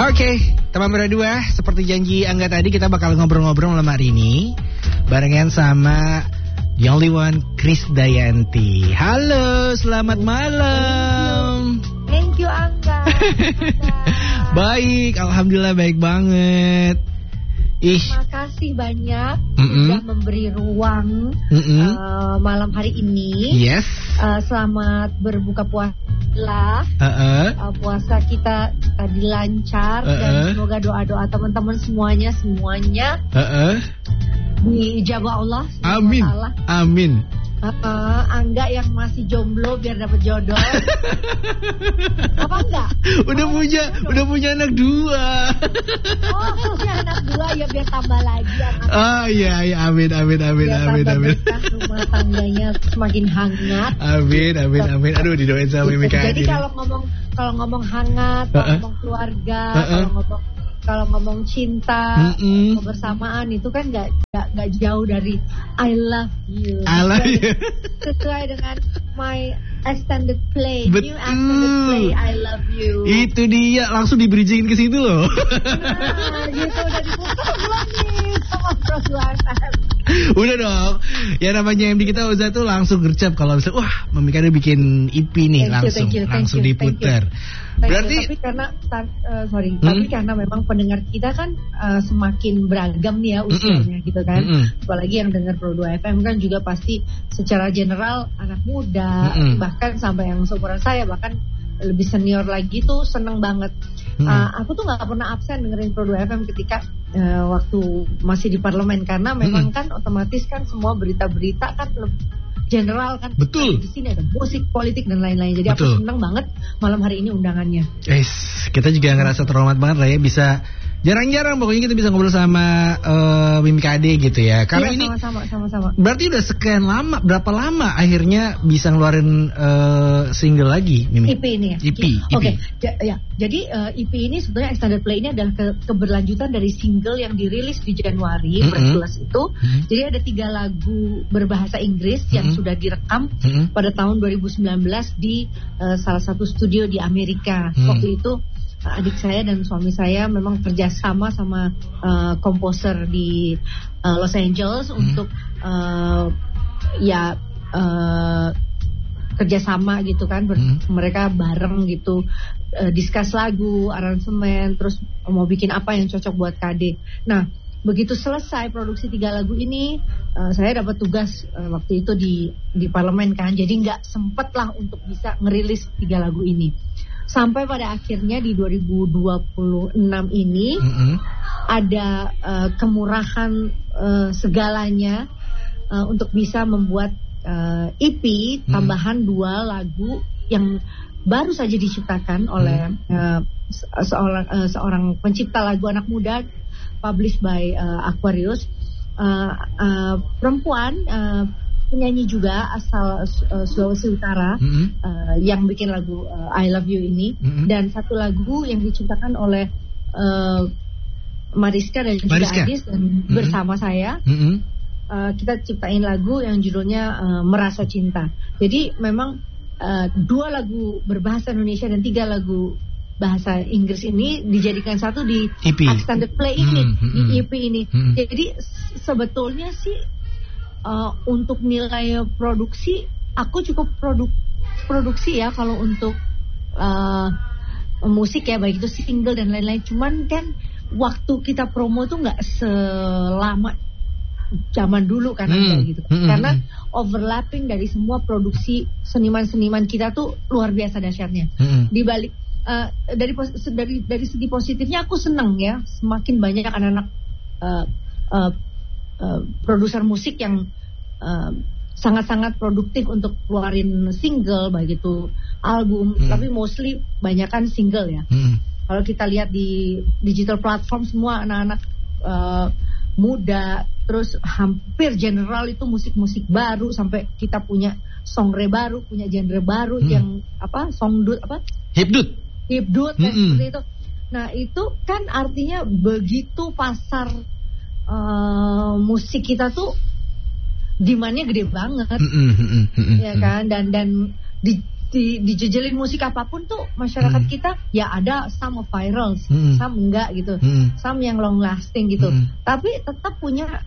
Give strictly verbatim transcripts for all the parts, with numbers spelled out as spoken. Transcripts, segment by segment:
Oke, teman berdua, seperti janji Angga tadi, kita bakal ngobrol-ngobrol malam hari ini barengan sama the only one, Krisdayanti. Halo, selamat malam. Thank you, Angga. Baik, alhamdulillah baik banget. Ih, makasih banyak Mm-mm. sudah memberi ruang uh, malam hari ini. Yes. Uh, selamat berbuka puasa. Uh-uh. Uh, puasa kita tadi lancar Uh-uh. dan semoga doa-doa teman-teman semuanya semuanya Uh-uh. diijabah Allah. Amin. Allah. Amin. Uh, Angga yang masih jomblo biar dapat jodoh. Apa enggak? Udah oh, punya, jodoh. udah punya anak dua. Oh, punya anak dua ya biar tambah lagi anak. Oh iya, iya, amin, amin, amin, biar amin, amin. Rumah tangganya semakin hangat. Amin, amin, amin. Aduh, didoain sama Mimi Kak. Jadi kalau ngomong kalau ngomong hangat, kalau Uh-uh. ngomong keluarga, Uh-uh. kalau ngomong kalau ngomong cinta, Mm-mm. kebersamaan itu kan nggak nggak nggak jauh dari I love you. I love sesuai, you. sesuai dengan my extended play, Betul. new extended play I love you. Itu dia, langsung dibridgingin ke situ loh. Nah, gitu udah diputar belum nih sama Bros F M. Udah dong. Ya namanya M D kita Oza tuh langsung gercep kalau misalnya wah Mami Kak bikin E P nih, Thank you, langsung thank you, thank langsung you, diputer. thank you. Berarti tapi karena uh, sorry, Hmm? tapi karena memang pendengar kita kan uh, semakin beragam nih ya usianya Mm-mm. gitu kan. Mm-mm. Apalagi yang dengar Pro dua F M kan juga pasti secara general anak muda, Mm-mm. bahkan sampai yang seumuran saya bahkan lebih senior lagi tuh seneng banget. Mm-mm. Uh, aku tuh nggak pernah absen dengerin Pro dua F M ketika uh, waktu masih di parlemen karena memang Mm-mm. kan otomatis kan semua berita-berita kan lebih general kan. Betul. Di sini ada musik, politik dan lain-lain. Jadi Betul. aku seneng banget malam hari ini undangannya. guys, kita juga ngerasa terhormat banget lah ya bisa jarang-jarang pokoknya kita bisa ngobrol sama uh, Mimi Kak gitu ya. Karena Iya, ini sama-sama, sama-sama. berarti udah sekian lama, berapa lama akhirnya bisa ngeluarin uh, single lagi, Mimi? E P ini ya. E P, E P. Oke, ja- ya. Jadi uh, E P ini sebenarnya extended play ini adalah ke- keberlanjutan dari single yang dirilis di Januari Mm-mm. Breathless itu. Mm-mm. Jadi ada tiga lagu berbahasa Inggris yang Mm-mm. sudah direkam Mm-mm. pada tahun dua ribu sembilan belas di uh, salah satu studio di Amerika. Mm. Waktu itu uh, adik saya dan suami saya memang kerjasama sama uh, komposer di uh, Los Angeles Mm. untuk uh, ya uh, kerjasama gitu kan. Ber- Hmm. mereka bareng gitu uh, discuss lagu, aransemen, terus mau bikin apa yang cocok buat K D. Nah begitu selesai produksi tiga lagu ini, uh, saya dapat tugas uh, waktu itu di di parlemen kan, jadi nggak sempet lah untuk bisa ngerilis tiga lagu ini. Sampai pada akhirnya di dua ribu dua puluh enam ini Mm-mm. ada uh, kemurahan uh, segalanya uh, untuk bisa membuat uh, E P tambahan dua lagu yang baru saja diciptakan oleh uh, se- seorang uh, seorang pencipta lagu anak muda, published by uh, Aquarius, uh, uh, perempuan, uh, penyanyi juga asal uh, Sulawesi Utara, Mm-mm. uh, yang bikin lagu uh, I Love You ini, Mm-mm. dan satu lagu yang diciptakan oleh uh, Mariska dan juga Mariska. Adis dan bersama saya. Mm-mm. Uh, kita ciptain lagu yang judulnya uh, Merasa Cinta. Jadi memang uh, dua lagu berbahasa Indonesia dan tiga lagu bahasa Inggris ini dijadikan satu di E P. extended play ini, Hmm, hmm, di hmm. E P ini. Hmm. Jadi s- sebetulnya sih uh, untuk nilai produksi aku cukup produk produksi ya kalau untuk uh, musik ya, baik itu single dan lain-lain. Cuman kan waktu kita promo tuh nggak selama zaman dulu kan, Hmm. ada gitu. Hmm, Karena hmm. overlapping dari semua produksi seniman-seniman kita tuh luar biasa dahsyatnya. Mm-mm. Di balik uh, dari pos- dari dari segi positifnya aku senang ya, semakin banyak anak-anak uh, uh, uh, produser musik yang uh, sangat-sangat produktif untuk keluarin single, baik itu album, Hmm. tapi mostly banyakan single ya. Mm-mm. Kalau kita lihat di digital platform, semua anak-anak uh, muda, terus hampir general itu musik-musik baru, sampai kita punya genre baru, punya genre baru Hmm. yang apa, songdut apa, Hipdut. hipdut kayak Mm-mm. seperti itu. Nah itu kan artinya begitu pasar uh, musik kita tuh demand-nya gede banget, Mm-mm, mm-mm, mm-mm. ya kan, dan dan di di dijejelin musik apapun tuh masyarakat hmm. kita ya ada some of viral, hmm. some enggak gitu, hmm. some yang long lasting gitu. Hmm. Tapi tetap punya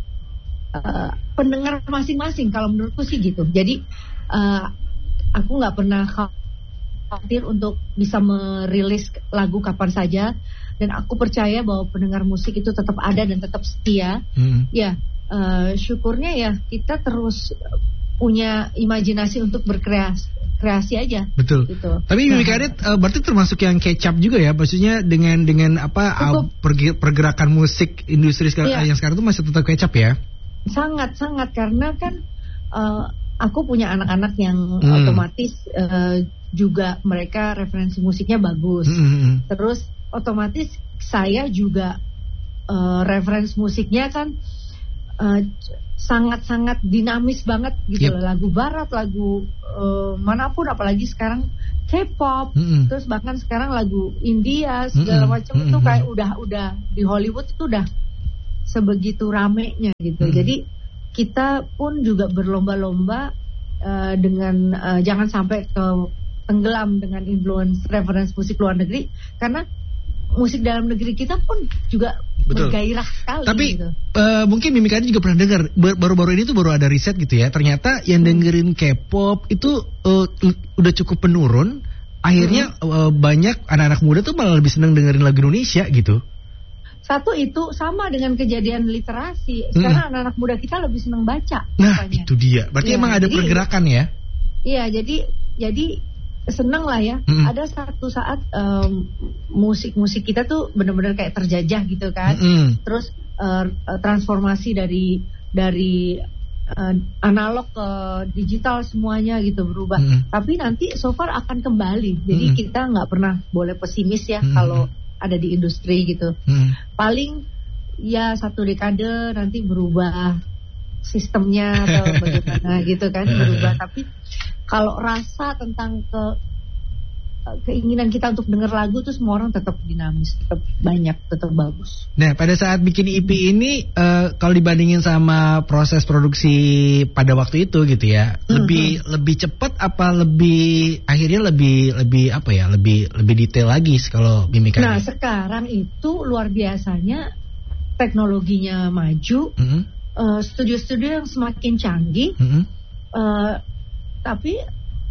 uh, pendengar masing-masing kalau menurutku sih gitu. Jadi uh, aku nggak pernah khawatir untuk bisa merilis lagu kapan saja, dan aku percaya bahwa pendengar musik itu tetap ada dan tetap setia. Hmm. Ya. Uh, syukurnya ya kita terus punya imajinasi untuk berkreasi kreasi aja. Betul. Gitu. Tapi Mimi Karit uh, berarti termasuk yang kecap juga ya, maksudnya dengan dengan apa uh, pergerakan musik industri sekarang iya. yang sekarang itu masih tetap kecap ya? Sangat sangat karena kan uh, aku punya anak-anak yang hmm. otomatis uh, juga mereka referensi musiknya bagus. Hmm. Terus otomatis saya juga uh, referensi musiknya kan Uh, sangat-sangat dinamis banget gitu yep. loh, lagu barat, lagu uh, manapun, apalagi sekarang K-pop, mm-hmm. terus bahkan sekarang lagu India segala mm-hmm. macam mm-hmm. itu kayak udah udah di Hollywood itu udah sebegitu ramenya gitu. Mm-hmm. Jadi kita pun juga berlomba-lomba uh, dengan uh, jangan sampai ke tenggelam dengan influence reference musik luar negeri, karena musik dalam negeri kita pun juga betul. Bergairah sekali. Tapi gitu. uh, mungkin Mimi Karit juga pernah dengar baru-baru ini tuh baru ada riset gitu ya. Ternyata yang dengerin K-pop itu uh, udah cukup penurun. Akhirnya hmm. uh, banyak anak-anak muda tuh malah lebih senang dengerin lagu Indonesia gitu. Satu itu sama dengan kejadian literasi. Sekarang hmm. anak-anak muda kita lebih senang baca. Nah apanya. Itu dia. Berarti ya, emang ada jadi, pergerakan ya? Iya jadi jadi seneng lah ya. Mm-hmm. Ada satu saat um, musik-musik kita tuh benar-benar kayak terjajah gitu kan. Mm-hmm. Terus uh, transformasi dari dari uh, analog ke digital semuanya gitu berubah. Mm-hmm. Tapi nanti so far akan kembali. Jadi mm-hmm. kita nggak pernah boleh pesimis ya mm-hmm. kalau ada di industri gitu. Mm-hmm. Paling ya satu dekade nanti berubah sistemnya atau bagaimana gitu kan berubah. Tapi kalau rasa tentang ke keinginan kita untuk dengar lagu tuh semua orang tetap dinamis, tetap banyak, tetap bagus. Nah, pada saat bikin E P ini uh, kalau dibandingin sama proses produksi pada waktu itu gitu ya, mm-hmm. lebih lebih cepat apa lebih akhirnya lebih lebih apa ya, lebih lebih detail lagi kalau Mimi Karit. Nah, sekarang itu luar biasanya teknologinya maju, mm-hmm. uh, studio-studio yang semakin canggih. Mm-hmm. Uh, tapi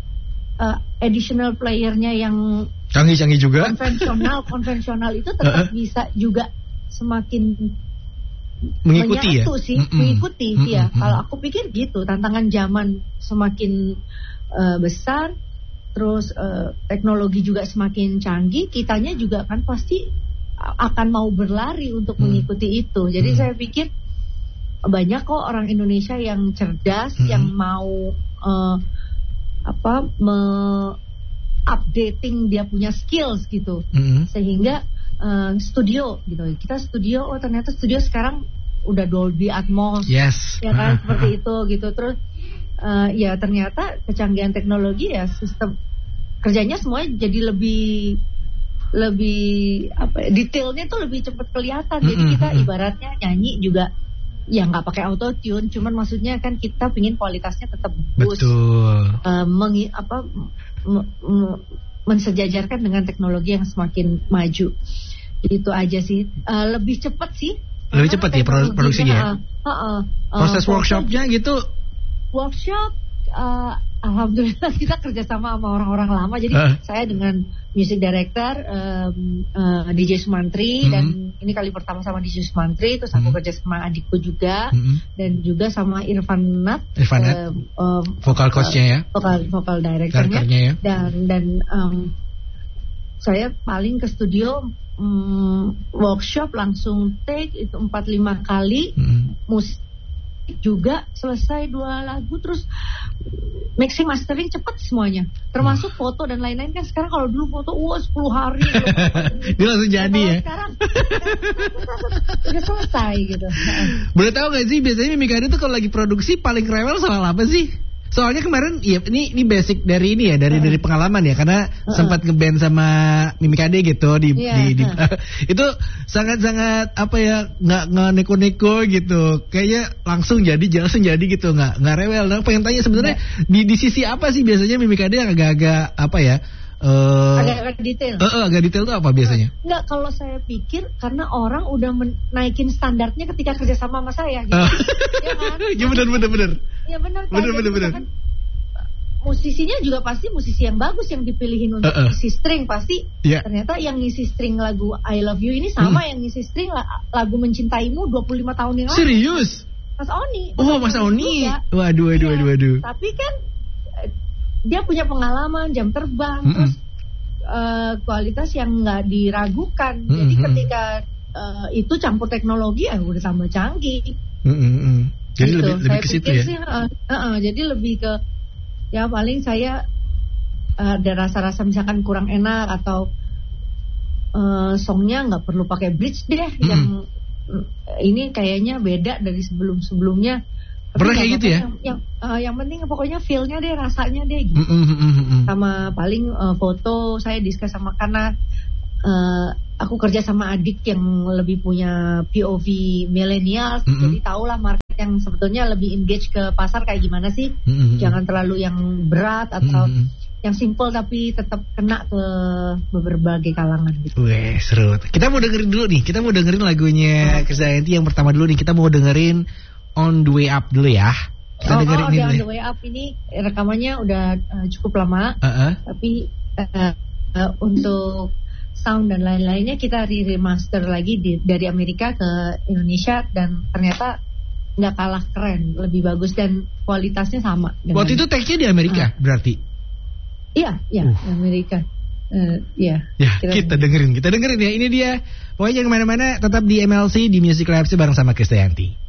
uh, additional playernya yang canggih-canggih juga konvensional konvensional itu tetap uh-uh. bisa juga semakin mengikuti ya sih, mm-mm. mengikuti mm-mm. ya. Kalau aku pikir gitu, tantangan zaman semakin uh, besar, terus uh, teknologi juga semakin canggih, kitanya juga kan pasti akan mau berlari untuk mm. mengikuti itu. Jadi mm. saya pikir banyak kok orang Indonesia yang cerdas, mm. yang mau uh, apa me-updating dia punya skills gitu, mm-hmm. sehingga uh, studio gitu, kita studio, oh ternyata studio sekarang udah Dolby Atmos, yes. ya kan seperti itu gitu. Terus uh, ya ternyata kecanggihan teknologi ya sistem kerjanya semuanya jadi lebih lebih apa detailnya tuh lebih cepat kelihatan. Mm-hmm. Jadi kita ibaratnya nyanyi juga ya nggak pakai auto tune, cuman maksudnya kan kita pingin kualitasnya tetap bagus. Betul. Uh, mengi, apa m- m- mensejajarkan dengan teknologi yang semakin maju. Itu aja sih. Uh, lebih cepat sih. Lebih cepat ya produksinya. Uh, uh, uh, uh, Proses uh, workshopnya gitu. Workshop. Uh, Alhamdulillah kita kerjasama sama orang-orang lama. Jadi uh. saya dengan music director um, uh, D J Sumantri, mm-hmm. dan ini kali pertama sama D J Sumantri. Terus aku mm-hmm. kerja sama adikku juga, mm-hmm. dan juga sama Irfan Nat, Irfan Nat. Uh, uh, vokal coachnya ya, vokal vokal directornya ya. Dan dan um, saya paling ke studio um, workshop langsung take itu empat lima kali, mm-hmm. musik juga selesai dua lagu, terus mixing mastering cepat semuanya, termasuk hmm. foto dan lain-lain. Kan sekarang kalau dulu foto wah sepuluh hari dia langsung jadi ya. Sekarang udah selesai gitu. Boleh tahu gak sih biasanya Mimi Karit itu kalau lagi produksi paling rewel soal apa sih? Soalnya kemarin ya ini ini basic dari ini ya dari uh. dari pengalaman ya karena uh. sempat ngeband sama Mimi Kade gitu di yeah. di, di uh. itu sangat-sangat apa ya nggak nggak neko-neko gitu kayaknya langsung jadi langsung jadi gitu nggak nggak rewel. Nah, pengen tanya sebenarnya yeah. di di sisi apa sih biasanya Mimi Kade yang agak-agak apa ya? Uh, agak detail. Uh, uh, agak detail tuh apa biasanya? Enggak, kalau saya pikir karena orang udah naikin standarnya ketika kerja sama sama saya gitu. Uh. Ya kan? Ya benar benar benar. Ya benar kan. Benar benar benar. Musisinya juga pasti musisi yang bagus yang dipilihin untuk uh, uh. ngisi string pasti. Yeah. Ternyata yang ngisi string lagu I Love You ini sama hmm. yang ngisi string lagu Mencintaimu dua puluh lima tahun yang lalu. Serius? Mas Oni. Oh, Mas Oni. Waduh waduh waduh waduh. Tapi kan dia punya pengalaman jam terbang, mm-hmm. terus uh, kualitas yang nggak diragukan. Mm-hmm. Jadi ketika uh, itu campur teknologi, ya udah tambah canggih. Mm-hmm. Jadi gitu. lebih, lebih ke situ ya. Sih, uh, uh, uh, jadi lebih ke ya paling saya uh, ada rasa-rasa misalkan kurang enak atau uh, songnya nggak perlu pakai bridge deh, mm-hmm. yang uh, ini kayaknya beda dari sebelum-sebelumnya. Pernah kayak gitu ya? Yang, yang, uh, yang penting pokoknya feel-nya deh, rasanya deh gitu. Mm, mm, mm, mm. Sama paling uh, foto saya discuss sama karena uh, aku kerja sama adik yang lebih punya P O V milenial, mm, mm. jadi tahulah market yang sebetulnya lebih engage ke pasar kayak gimana sih. Mm, mm. Jangan terlalu yang berat atau mm, mm. yang simple tapi tetap kena ke berbagai kalangan gitu. Weh, seru. Kita mau dengerin dulu nih. Kita mau dengerin lagunya Krisdayanti yang pertama dulu nih. Kita mau dengerin On the Way Up dulu ya. Kita oh, dengerin oh, ini On the Way Up ini rekamannya udah uh, cukup lama. Uh-uh. Tapi uh, uh, untuk sound dan lain-lainnya kita re-remaster lagi di, dari Amerika ke Indonesia dan ternyata nggak kalah keren, lebih bagus dan kualitasnya sama. Waktu itu take-nya di Amerika uh. berarti? Iya, iya, uh. Amerika. Uh, ya, ya kita dengerin, kita dengerin ya. Ini dia. Pokoknya jangan kemana-mana, tetap di M L C di Music Lab bareng sama Krisdayanti.